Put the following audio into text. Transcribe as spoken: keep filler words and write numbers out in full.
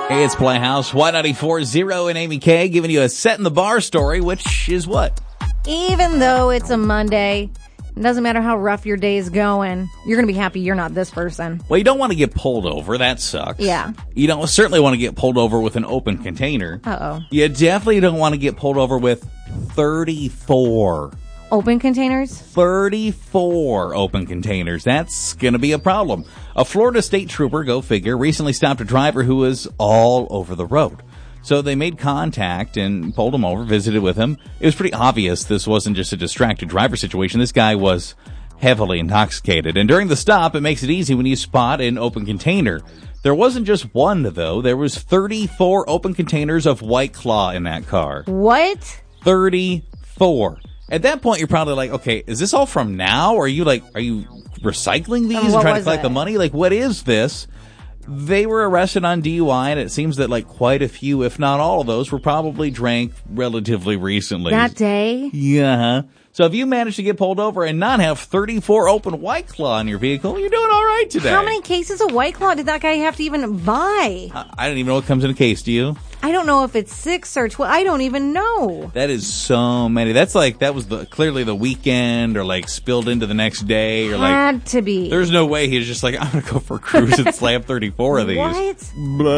Hey, it's Playhouse, Y ninety-four point zero and Amy K giving you a set in the bar story, which is what? Even though it's a Monday, it doesn't matter how rough your day is going, you're going to be happy you're not this person. Well, you don't want to get pulled over. That sucks. Yeah. You don't certainly want to get pulled over with an open container. Uh-oh. You definitely don't want to get pulled over with thirty-four. Open containers? thirty-four open containers. That's going to be a problem. A Florida state trooper, go figure, recently stopped a driver who was all over the road. So they made contact and pulled him over, visited with him. It was pretty obvious this wasn't just a distracted driver situation. This guy was heavily intoxicated. And during the stop, it makes it easy when you spot an open container. There wasn't just one, though. There was thirty-four open containers of White Claw in that car. What? thirty-four. At that point, you're probably like, okay, is this all from now? Or are you like, are you recycling these and, and trying to collect it? the money? Like, what is this? They were arrested on D U I, and it seems that like quite a few, if not all of those, were probably drank relatively recently. That day? Yeah. So if you managed to get pulled over and not have thirty-four open White Claw in your vehicle, you're doing all right today. How many cases of White Claw did that guy have to even buy? I, I don't even know what comes in a case. Do you? I don't know if it's six or twelve. I don't even know. That is so many. That's like, that was the clearly the weekend or like spilled into the next day or like. Had to be. There's no way he's just like, I'm going to go for a cruise and slam thirty-four of these. What? Blah.